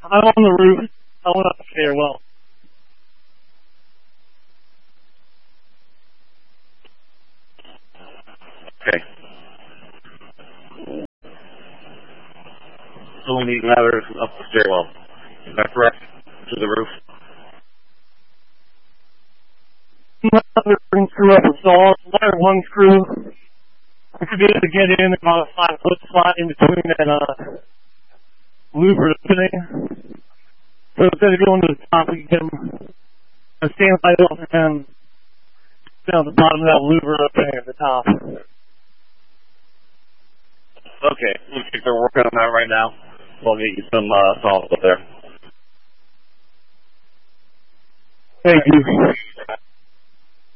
I'm on the roof. I went up the stairwell. Okay. So we need ladders up the stairwell. Is that correct? To the roof? Another screw up installed. Ladder one screw. We should be able to get in about a 5-foot spot in between that louver opening. So instead of going to the top, we can stand by off and down the bottom of that louver opening at the top. Okay. Looks like they're working on that right now. We'll get you some salt up there. Thank you.